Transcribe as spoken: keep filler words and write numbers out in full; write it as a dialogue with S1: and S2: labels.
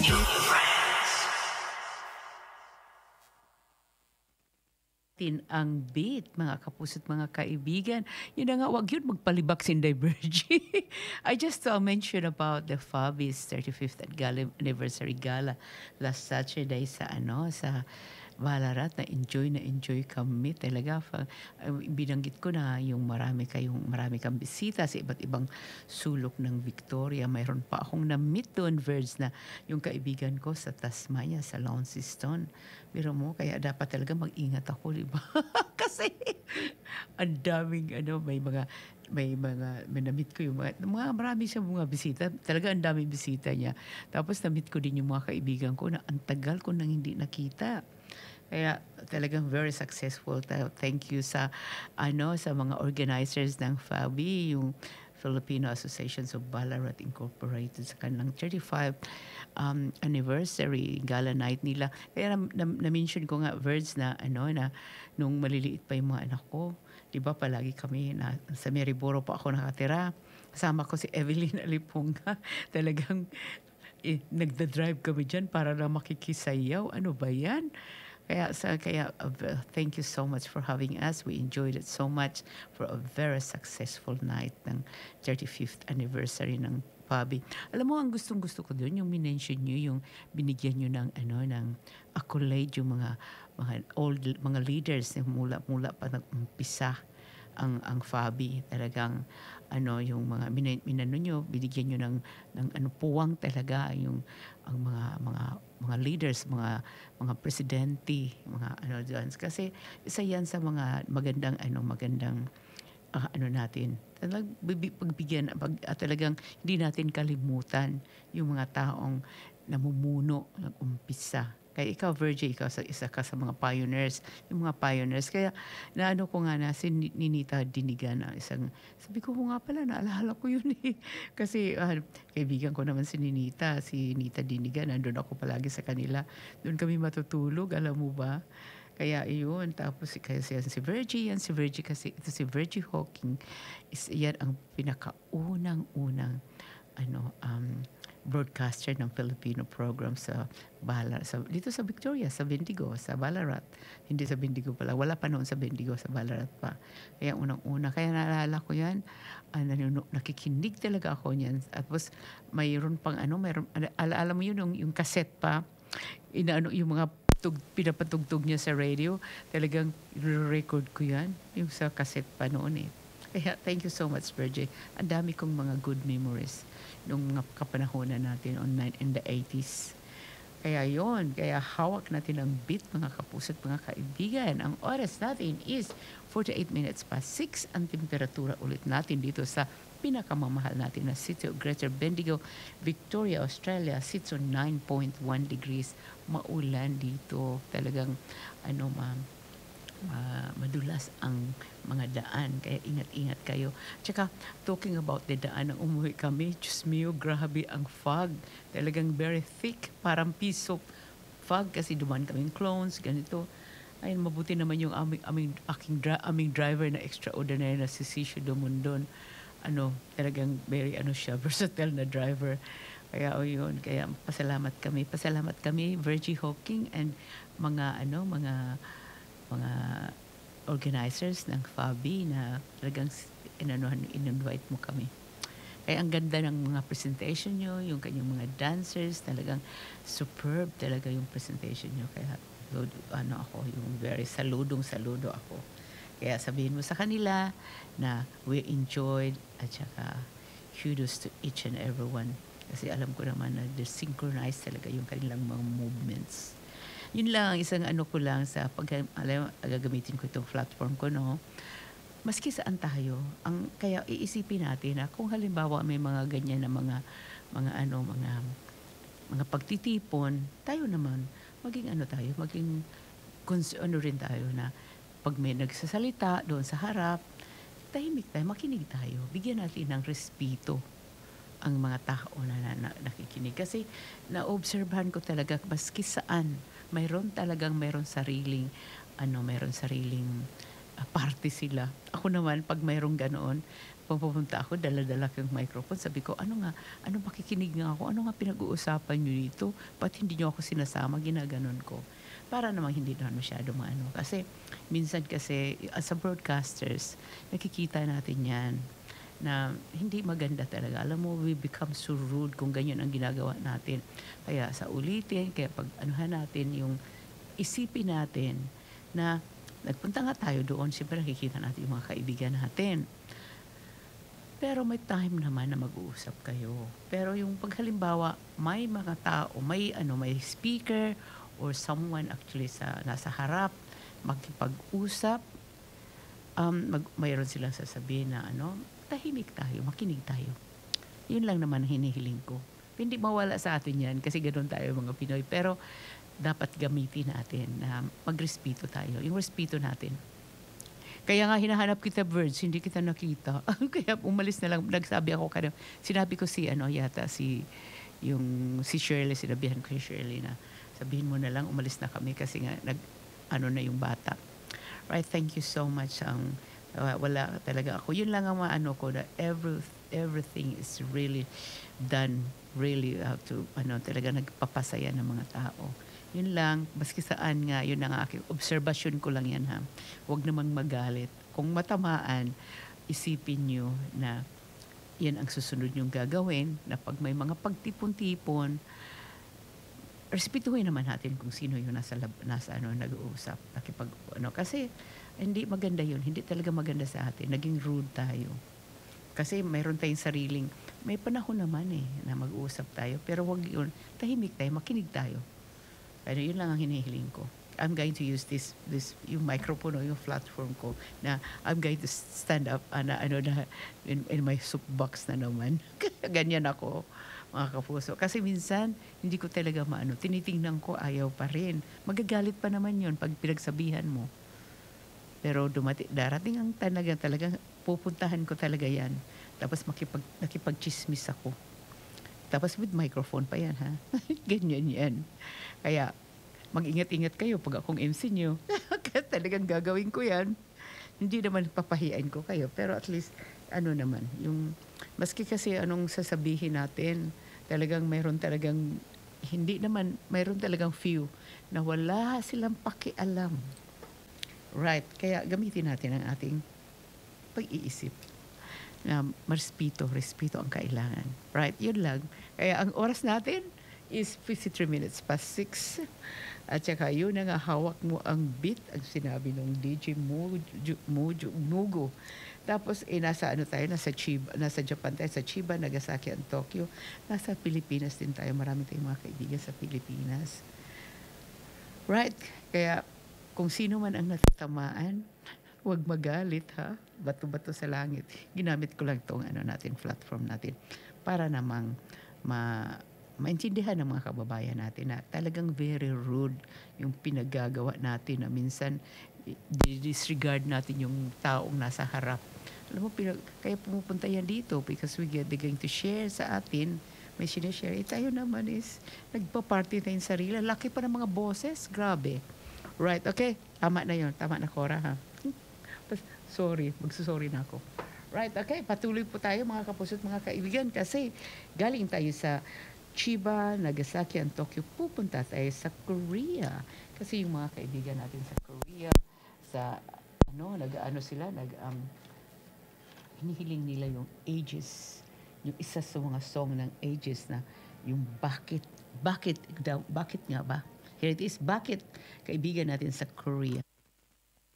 S1: Tin ang beat, mga kapuso't mga kaibigan. Yun na nga, wag yun magpalibak sin Diverge. I just uh, mentioned about the Fabi's thirty-fifth gala, anniversary gala last Saturday sa ano sa Ballarat. Na enjoy na enjoy kami talaga. Fa, uh, binanggit ko na yung marami kayong marami kang bisita sa iba't ibang sulok ng Victoria. Mayroon pa akong na-meet doon, Verge, na yung kaibigan ko sa Tasmania, sa Launceston. Pero mo, kaya dapat talaga mag-ingat ako, di ba? Kasi ang daming ano, may mga may mga may na-meet ko yung mga, mga marami siyang mga bisita. Talaga ang daming bisita niya. Tapos na-meet ko din yung mga kaibigan ko na ang tagal ko nang hindi nakita. Kaya talagang very successful. Thank you sa ano sa mga organizers ng Fabi, yung Filipino Associations of Ballarat Incorporated sa kanilang thirty-fifth um, anniversary gala night nila. Kaya na, na, na-mention ko nga, Verds, na ano na nung maliliit pa yung mga anak ko, di ba palagi kami na sa Maryboro pa ako nakatira. Kasama ko si Evelyn Alipunga. Talagang eh, nagda-drive kami dyan para na makikisayaw. Ano ba yan? Kaya, sa, kaya uh, thank you so much for having us. We enjoyed it so much for a very successful night ng thirty-fifth anniversary ng Fabi. Alam mo, ang gustong-gusto ko doon, yung minention nyo, yung binigyan nyo ng, ano, ng accolade, yung mga, mga old, mga leaders na mula-mula pa nag-umpisa ang ang Fabi. Talagang ano yung mga min- minano nyo, binigyan nyo ng ng ano puwang talaga yung ang mga mga mga leaders, mga mga presidente, mga ano diyan, kasi isa yan sa mga magandang ano magandang uh, ano natin. Talagang pagbigyan pag, uh, talagang hindi natin kalimutan yung mga taong namumuno nag-umpisa. Kaya ikaw, Virgie, ikaw sa, isa ka sa mga pioneers, yung mga pioneers. Kaya naano ko nga na si Ninita Dinigan, na isang, sabi ko nga pala, naalala ko yun eh. Kasi uh, kaibigan ko naman si Ninita, si Nita Dinigan, nandun ako palagi sa kanila. Doon kami matutulog, alam mo ba? Kaya iyon, tapos kaya siya si Virgie, yan si Virgie kasi, ito si Virgie Hawking, is, yan ang pinakaunang-unang, ano, um, broadcaster ng Filipino program sa Ballarat, sa, dito sa Victoria, sa Bendigo, sa Ballarat. Hindi sa Bendigo pala. Wala pa noon sa Bendigo, sa Ballarat pa. Kaya unang-una. Kaya naalala ko yan. Uh, nanunok, nakikinig talaga ako niyan. At tapos mayroon pang ano, mayroon, ala, alam mo yun, yung, yung cassette pa. Inaano, yung mga tug, pinapatugtog niya sa radio. Talagang record ko yan. Yung sa cassette pa noon eh. Kaya thank you so much, Virgie. Ang dami kong mga good memories nung mga kapanahonan natin on in the eighties. Kaya yon, kaya hawak natin ang beat, mga kapuso at mga kaibigan. Ang oras natin is forty-eight minutes past six. Ang temperatura ulit natin dito sa pinakamamahal natin na City of Greater Bendigo, Victoria, Australia, sits on nine point one degrees. Maulan dito. Talagang, ano ma'am, Uh, madulas ang mga daan, kaya ingat-ingat kayo. Tsaka talking about the daan, nang umuwi kami, Diyos mio, grabe ang fog, talagang very thick, parang piece of fog kasi duman kaming clones, ganito. Ay, mabuti naman yung aming, aming, aking, aming driver na extraordinary na si Sisio Dumundon. Ano, talagang very ano siya, versatile na driver. Kaya o oh, yun, kaya pasalamat kami, pasalamat kami, Virgie Hawking and mga ano, mga mga organizers ng Fabi na talagang inanuhan, in-invite mo kami. Kaya ang ganda ng mga presentation nyo, yung kanyang mga dancers, talagang superb talaga yung presentation nyo. Kaya ano ako, yung very saludong saludo ako. Kaya sabihin mo sa kanila na we enjoyed at saka kudos to each and everyone. Kasi alam ko naman na they're synchronized talaga yung kanilang mga movements. Yun lang, isang ano ko lang sa pag alam, gagamitin ko itong platform ko, no? Maski saan tayo, ang, kaya iisipin natin na kung halimbawa may mga ganyan na mga, mga ano, mga, mga pagtitipon, tayo naman, maging ano tayo, maging cons- ano rin tayo na pag may nagsasalita doon sa harap, tahimik tayo, makinig tayo, bigyan natin ng respeto ang mga tao na, na, na nakikinig. Kasi naobserbahan ko talaga, maski saan, mayroon talagang mayroon sariling ano mayroon sariling uh, party sila. Ako naman pag mayroong ganoon, pupunta ako, dala-dala ko yung microphone. Sabi ko, ano nga, ano makikinig nga ako? Ano nga pinag-uusapan nyo dito? Ba't hindi nyo ako sinasama? Ginaganon ko. Para namang hindi naman masyado maano. Kasi minsan kasi as a broadcasters, nakikita natin yan na hindi maganda talaga. Alam mo, we become so rude kung ganyan ang ginagawa natin. Kaya sa ulitin, kaya pag anuhan natin yung isipin natin na nagpunta nga tayo doon, siyempre nakikita natin yung mga kaibigan natin. Pero may time naman na mag-uusap kayo. Pero yung paghalimbawa, may mga tao, may ano, may speaker or someone actually sa nasa harap makipag-usap, um, mag, mayroon silang sasabihin na ano, tahimik tayo, makinig tayo. Yun lang naman ang hinihiling ko. Hindi mawala sa atin yan kasi ganoon tayo mga Pinoy. Pero dapat gamitin natin na magrespeto tayo. Yung respeto natin. Kaya nga hinahanap kita, Virge, hindi kita nakita. Kaya umalis na lang, nagsabi ako kanina. Sinabi ko si ano yata, si, yung, si Shirley, sinabihan ko si Shirley na sabihin mo na lang, umalis na kami kasi nga nag, ano na yung bata. Right, thank you so much. Ang, uh, wala talaga ako. Yun lang ang maano ko na every, everything is really done, really how to, ano, talaga nagpapasaya ng mga tao. Yun lang, maski saan nga, yun ang aking obserbasyon ko lang yan ha. Huwag namang magalit. Kung matamaan, isipin nyo na yan ang susunod nyong gagawin, na pag may mga pagtipon-tipon, respetuhin naman natin kung sino yung nasa, lab, nasa ano, nag-uusap. Nakipag, ano, kasi hindi maganda yun, hindi talaga maganda sa atin. Naging rude tayo. Kasi mayroon tayong sariling, may panahon naman eh, na mag-uusap tayo. Pero wag yun, tahimik tayo, makinig tayo. Ano, yun lang ang hinihiling ko. I'm going to use this, this yung microphone o yung platform ko na I'm going to stand up uh, na, ano, na, in, in my soapbox na naman. Ganyan ako, mga kapuso. Kasi minsan, hindi ko talaga maano. Tinitingnan ko, ayaw pa rin. Magagalit pa naman yun pag pinagsabihan mo. Pero dumati, darating ang talaga, talagang pupuntahan ko talaga yan. Tapos makipag, nakipag-chismis ako. Tapos with microphone pa yan, ha? Ganyan yan. Kaya, mag-ingat-ingat kayo pag akong M C nyo. Kaya talagang gagawin ko yan. Hindi naman papahiyain ko kayo. Pero at least, ano naman, yung, maski kasi anong sasabihin natin, talagang mayroon talagang, hindi naman, mayroon talagang few na wala silang pakialam. Right. Kaya gamitin natin ang ating pag-iisip. Na marespeto, respeto ang kailangan. Right, yun lang. Kaya ang oras natin is fifty-three minutes past six. At saka yun na nga, hawak mo ang beat, ang sinabi ng D J Mujo, Mujo, Mugo. Tapos, eh, nasa ano tayo, nasa Chiba, nasa Japan tayo, sa Chiba, Nagasaki, and Tokyo. Nasa Pilipinas din tayo. Marami tayong mga kaibigan sa Pilipinas. Right? Kaya, kung sino man ang natatamaan, huwag magalit, ha? Bato-bato sa langit. Ginamit ko lang itong ano natin, platform natin para namang ma maintindihan ng mga kababayan natin na talagang very rude yung pinagagawa natin na minsan disregard natin yung taong nasa harap. Alam mo, pinag, kaya pumupunta yan dito because we get they're going to share sa atin. May sinishare. Eh, tayo naman is nagpa-party tayong sarili. Laki pa ng mga boses. Grabe. Right, okay. Tama na yun. Tama na, Cora, ha? Sorry, magsusorry na ako. Right, okay. Patuloy po tayo mga kapuso at mga kaibigan kasi galing tayo sa Chiba, Nagasaki, and Tokyo. Pupunta tayo sa Korea. Kasi yung mga kaibigan natin sa Korea, sa ano, nag-ano sila, nag, um, hinihiling nila yung Aegis. Yung isa sa mga song ng Aegis na yung bakit, bakit, bakit nga ba? Here it is, bakit kaibigan natin sa Korea.